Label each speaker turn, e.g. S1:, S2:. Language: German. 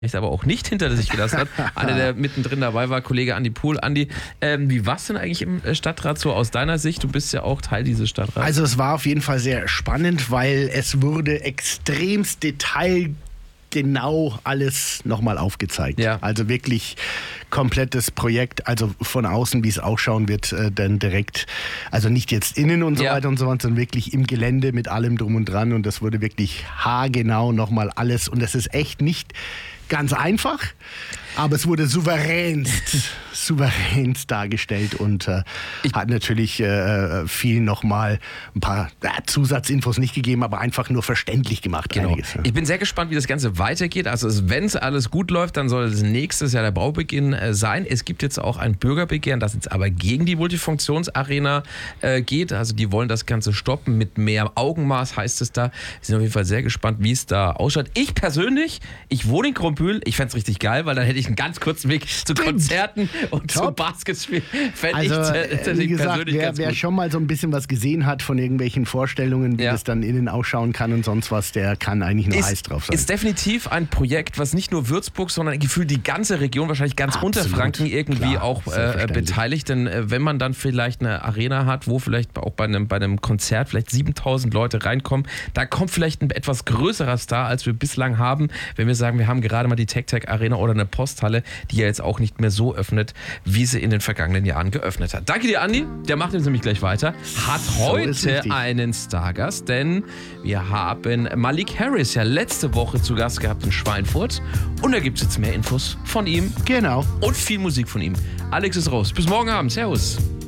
S1: aber auch nicht hinter sich gelassen hat. Einer, der mittendrin dabei war, Kollege Andi Pohl. Andi, wie war es denn eigentlich im Stadtrat so aus deiner Sicht? Du bist ja auch Teil dieses Stadtrats.
S2: Also es war auf jeden Fall sehr spannend, weil es wurde extremst detailgenau alles nochmal aufgezeigt.
S1: Ja.
S2: Also wirklich komplettes Projekt, also von außen, wie es ausschauen wird, dann direkt, also nicht jetzt innen und so weiter und so fort, sondern wirklich im Gelände mit allem drum und dran, und das wurde wirklich haargenau nochmal alles, und das ist echt nicht ganz einfach, aber es wurde souveränst dargestellt und hat natürlich viel nochmal ein paar Zusatzinfos nicht gegeben, aber einfach nur verständlich gemacht.
S1: Genau.
S2: Einiges, ja.
S1: Ich bin sehr gespannt, wie das Ganze weitergeht. Also wenn es alles gut läuft, dann soll es nächstes Jahr der Baubeginn sein. Es gibt jetzt auch ein Bürgerbegehren, das jetzt aber gegen die Multifunktionsarena geht. Also die wollen das Ganze stoppen mit mehr Augenmaß, heißt es da. Wir sind auf jeden Fall sehr gespannt, wie es da ausschaut. Ich persönlich, ich wohne in Krumbühl, ich fände es richtig geil, weil dann hätte ich einen ganz kurzen Weg zu Konzerten und zu Basketspielen.
S2: Also, wie gesagt, wer schon mal so ein bisschen was gesehen hat von irgendwelchen Vorstellungen, wie das dann innen ausschauen kann und sonst was, der kann eigentlich nur heiß drauf sein.
S1: Ist definitiv ein Projekt, was nicht nur Würzburg, sondern gefühlt die ganze Region, wahrscheinlich ganz Unterfranken irgendwie auch beteiligt. Denn wenn man dann vielleicht eine Arena hat, wo vielleicht auch bei einem Konzert vielleicht 7.000 Leute reinkommen, da kommt vielleicht ein etwas größerer Star, als wir bislang haben. Wenn wir sagen, wir haben gerade mal die TecTec Arena oder eine Posthalle, die ja jetzt auch nicht mehr so öffnet, wie sie in den vergangenen Jahren geöffnet hat. Danke dir, Andi. Der macht jetzt nämlich gleich weiter. Hat heute einen Stargast, denn wir haben Malik Harris ja letzte Woche zu Gast gehabt in Schweinfurt. Und da gibt es jetzt mehr Infos von ihm.
S2: Genau.
S1: Und viel Musik von ihm. Alex ist raus. Bis morgen Abend. Servus.